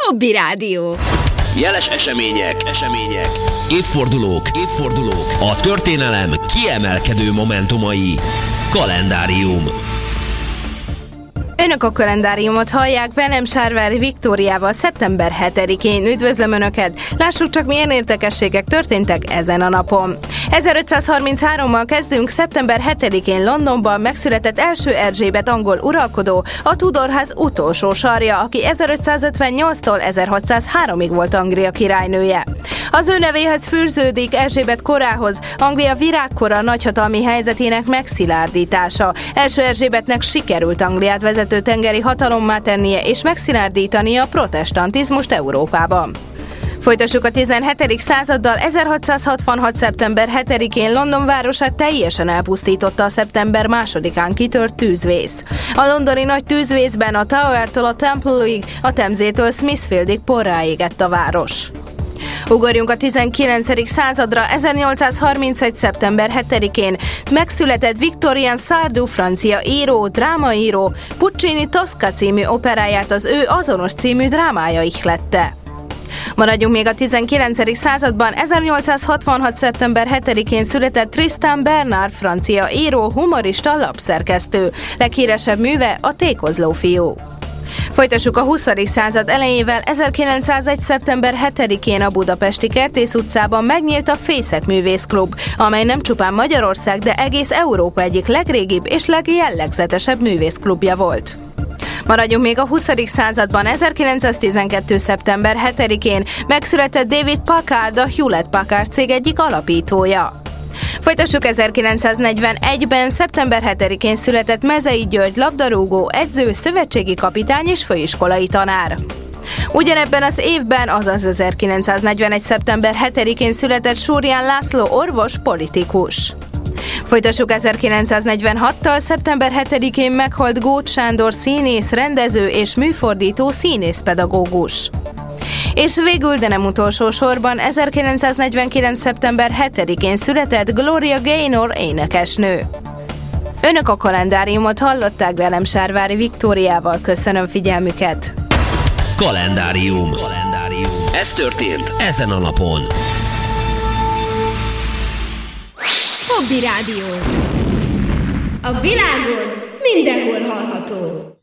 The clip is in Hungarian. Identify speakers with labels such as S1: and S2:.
S1: Hobby Rádió.
S2: Jeles események, évfordulók, a történelem kiemelkedő momentumai. Kalendárium.
S3: Önök a kalendáriumot hallják, velem Sárvári Viktóriával szeptember 7-én. Üdvözlöm Önöket! Lássuk csak, milyen érdekességek történtek ezen a napon. 1533-mal kezdünk. Szeptember 7-én Londonban megszületett első Erzsébet angol uralkodó, a Tudorház utolsó sarja, aki 1558-tól 1603-ig volt Anglia királynője. Az ő nevéhez fűződik Erzsébet korához Anglia virágkora nagyhatalmi helyzetének megszilárdítása. Első Erzsébetnek sikerült Angliát vezető tengeri hatalommá tennie és megszilárdítania a protestantizmust Európában. Folytassuk a 17. századdal. 1666. szeptember 7-én London városát teljesen elpusztította a szeptember 2-án kitört tűzvész. A londoni nagy tűzvészben a Tower-től a Temple-ig, a Themsétől Smithfieldig porrá égett a város. Ugorjunk a 19. századra. 1831. szeptember 7-én megszületett Victorien Sardou, francia író, drámaíró. Puccini Tosca című operáját az ő azonos című drámája ihlette. Maradjunk még a 19. században. 1866. szeptember 7-én született Tristan Bernard, francia író, humorista, lapszerkesztő. Leghíresebb műve a Tékozló fiú. Folytassuk a 20. század elejével. 1901. szeptember 7-én a budapesti Kertész utcában megnyílt a Fészek Művészklub, amely nem csupán Magyarország, de egész Európa egyik legrégibb és legjellegzetesebb művészklubja volt. Maradjunk még a 20. században. 1912. szeptember 7-én megszületett David Packard, a Hewlett-Packard cég egyik alapítója. Folytassuk 1941-ben. szeptember 7-én született Mezei György, labdarúgó, edző, szövetségi kapitány és főiskolai tanár. Ugyanebben az évben, azaz 1941. szeptember 7-én született Súrján László, orvos, politikus. Folytassuk 1946-tal. szeptember 7-én meghalt Góth Sándor, színész, rendező és műfordító, színészpedagógus. És végül, de nem utolsó sorban, 1949. szeptember 7-én született Gloria Gaynor, énekesnő. Önök a kalendáriumot hallották, velem Sárvári Viktóriával. Köszönöm figyelmüket!
S2: Kalendárium. Ez történt ezen a napon.
S1: Hobby Rádió. A világon mindenhol hallható.